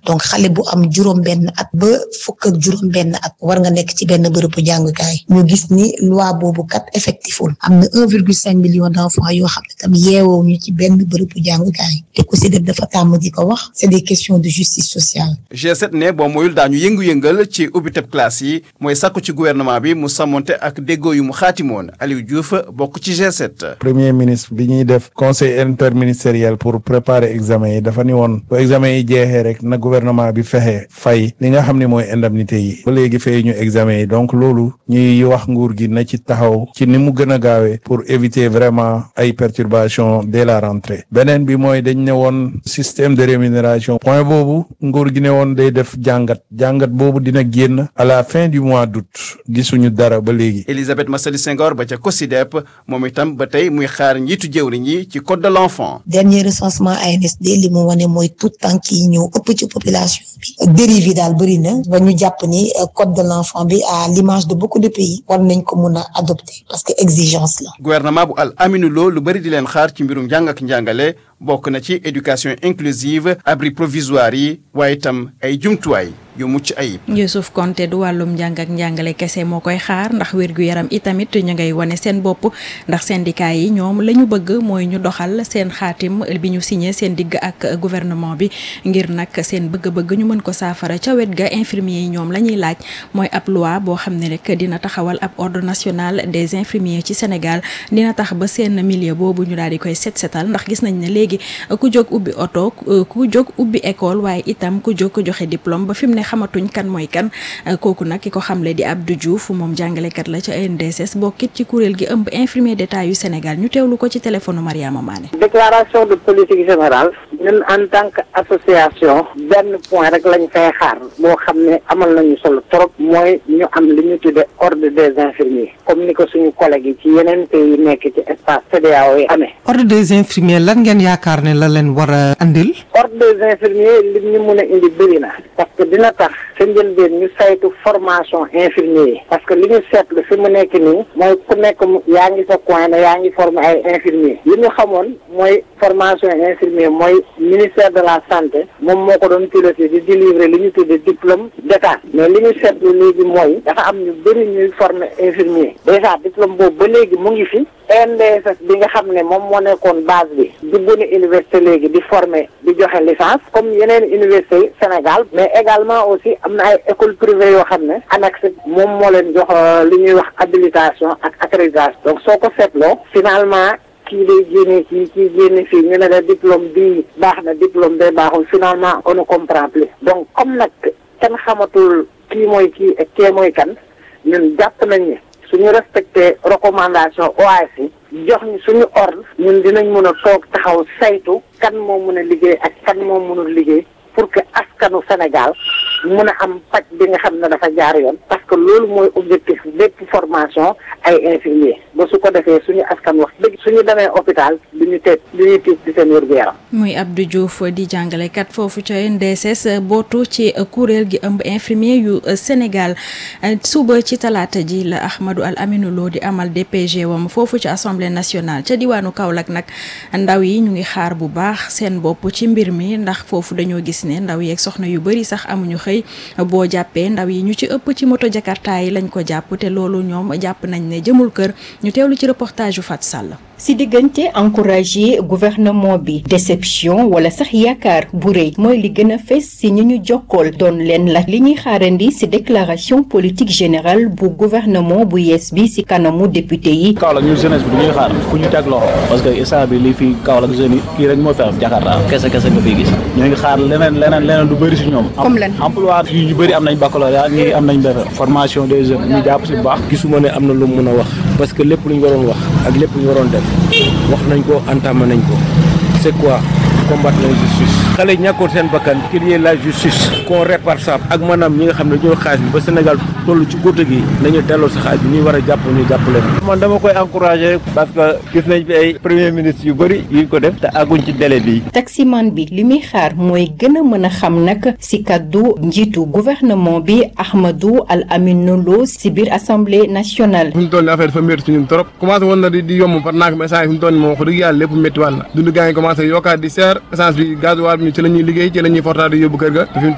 donc xale bu am juróom-benn at ba fukk ak juróom-benn at war nga nekk ci benn bërëbu jàngukaay ñu gis ni loi boobu kat effectiful am na 1,5 million d'enfants yoo xam ne tam yeewoo ñu ci benn bërëbu jàngukaay te ku si def dafa tàmm di ko wax c'est des questions de justice sociale. G7 ne boo moyul daañu yëngu-yëngal ci ubbiteb classe yi mooy sàkku ci gouvernement bi mu sàmmonte ak déggoo yu mu xaatimoon Aliou Diouf bokk ci G7. premier ministre bi ñuy def conseil interministériel pour préparer examen yi dafa ni woon bu examen yi jeexee rek na gouvernement bi fexe fay li nga xam ne mooy indemnité yi ba léegi fay ñu examen yi donc loolu ñuy wax nguur gi na ci taxaw ci ni mu gën a gaawee pour éviter vraiment ay perturbations dès la rentrée beneen bi mooy dañ ne woon système de rémunération point boobu nguur gi ne woon day def jàngat boobu dina génn à la fin du mois d'août gisuñu dara ba léegi. Elisabeth Massali Senghor ba ca COSYDEP moom itam ba tey muy xaar njiitu jëwriñ yi ci code de l'enfant. dernier recensement ANSD li mu wane mooy tout tànk yi ñëw ëpp ci population bi dérive yi daal bëri na ba ñu jàpp ni code de l'enfant bi à l'image de beaucoup de pays war nañ ko mun a adopter parce que exigence la. gouvernement bu Al Aminu Lo lu bëri di leen xaar ci mbirum njàng ak njàngale bokk na ci éducation inclusive abri provisoire yi waaye itam ay jumtuwaay yu mucc ayib. Youssouf Konté du wàllum njàng ak njàngale kese moo koy xaar ndax wér-gu-yaram itamit ñu ngay wane seen bopp ndax syndicat yi ñoom la ñu bëgg mooy ñu doxal seen xaatim bi ñu signé seen digg ak gouvernement bi ngir nag seen bëgg-bëgg ñu mën ko saafara ca wet ga infirmiers yi ñoom la ñuy laaj mooy ab loi boo xam ne rek dina taxawal ab ordre national des infirmiers ci Sénégal dina tax ba seen milieu boobu ñu daal di koy setal ndax gis nañ ne léegi ku jóg ubbi oto ku jóg ubbi école waaye itam ku jóg joxe diplôme ba fi mu ne xamatuñ kan mooy kan kooku nag ki ko xamle di Abdou Diouf moom jàngalekat la ca ENDSS bokkit ci kuréel gi ëmb infirmier d'état yu Sénégal ñu teewlu ko ci téléphone Mariama Mané. déclaration de politique générale ñun en tant que association benn point rek lañ fay xaar boo xam ne amal nañu solo trop mooy ñu am li ñu tudde ordre des infirmiers comme ni ko suñu collègues yi ci yeneen pays yi nekk ci espace CEDEAO yi amee. ordre des infirmiers lan ngeen yaakaar ne la leen war a andil. ordre des infirmiers li ñu mën a indi bëri na parce que dina tax sa njëlbeen ñu saytu formation infirmier yi parce que li ñu seetlu fi mu nekk nii mooy ku nekk yaa ngi sa coin ne yaa ngi former ay infirmier li ñu xamoon mooy formation infirmier mooy ministère de la santé moom moo ko doon piloté di délivrer li ñu tudde diplôme d'état mais li ñu seetlu léegi mooy dafa am ñu bëri ñuy former infirmier déjà diplôme boobu ba léegi mu ngi fi ENDSS bi nga xam ne moom moo nekkoon base bi dugg na université léegi di former di joxe licence comme yeneen université Sénégal mais également aussi am na ay école privée yoo xam ne annexe moom moo leen jox li ñuy wax habilitation ak accréditation donc soo ko seetloo finalement kii day génne kii génne fii ñu ne la diplôme bii baax na diplôme bee baaxul finalement on ne comprend plus donc comme nag kenn xamatul kii mooy kii ak kee mooy kan ñun jàpp nañ ne suñu respecté recommandation OAS yi jox ñu suñu ordre ñun dinañ mën a toog taxaw saytu kan moo mën a liggéey ak kan moo mënul liggéey pour que askanu Sénégal mën a am paj bi nga xam ne dafa jaar yoon parce que loolu mooy objectif bépp formation ay infirmier ba su ko defee suñu askan wax dëgg suñu demee hôpital duñu tiit ci seen wér-gu-yaram. muy Abdou Diouf di jàngalekat foofu ca NDSS bootu ci kuréel gi ëmb infirmier yu Sénégal suba ci talaata ji la Ahmadou Al Aminou Lo di amal DPG wam foofu ci assemblée nationale ca diwaanu Kaolack nag ndaw yi ñu ngi xaar bu baax seen bopp ci mbir mi ndax foofu dañoo gis ne ndaw yeeg soxna yu bari sax amuñu xëy boo jàppee ndaw yi ñu ci ëpp ci moto Jakarta yi lañ ko jàpp te loolu ñoom jàpp nañ ne jëmul kër ñu teewlu ci reportage yu Fat Sall. si diggante encouragé gouvernement bi déception wala sax yaakaar bu rëy mooy li gën a fees si ñi ñu jokkool doon leen la li ñuy xaarandi si déclaration politique générale bu gouvernement bu yees bi si kanamu député yi. Kaolack ñu jeunesse bi dañuy xaar ku ñu teg loxo parce que instant bi li fi Kaolack jeunes yi kii rek moo fi am Jakarta kese nga fiy gis ñu ngi xaar leneen du bëri si ñoom. comme lan emploi yu bëri am nañ baccalauréat ñi am nañ BFEM formation des jeunes ñu jàpp si bu baax. gisuma ne am na lu mu mën a wax parce que lépp lu ñu waroon wax ak lépp lu ñu waroon def wax nañ ko entamé nañ ko c'est quoi combattre la justice xale yi ñàkkoon seen bakkan qu'il y ait la justice qu'on répare ça ak maanaam ñi nga xam ne ñoo xaalis bi ba Sénégal toll ci guddi gi nañu delloo sa xaalis bi ñuy war a jàpp ñu jàppale man dama koy encourager parce que gis nañ fi ay premier ministre yu bëri yuñ ko def te àgguñ ci délai bi. taximan bi li muy xaar mooy gën a mën a xam nag si kaddu njiitu gouvernement bi Ahmadou Al Aminou Lo si biir assemblée nationale. fi mu toll nii affaire dafa métti ci ñun trop commencé woon na di yomb par naag message fi mu toll nii moom wax dëgg yàlla lépp métti wàll na dund gaa ngi commencé yokkaat di seer essence bi gasoil bi ci la ñuy liggéey ci la ñuy fortaat di yóbbu kër ga